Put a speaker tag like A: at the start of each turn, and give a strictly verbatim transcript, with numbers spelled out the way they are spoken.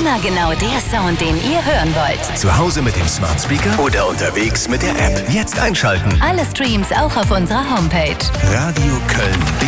A: Immer genau der Sound, den ihr hören wollt.
B: Zu Hause mit dem Smart Speaker oder unterwegs mit der App. Jetzt einschalten.
A: Alle Streams auch auf unserer Homepage.
B: Radio Köln.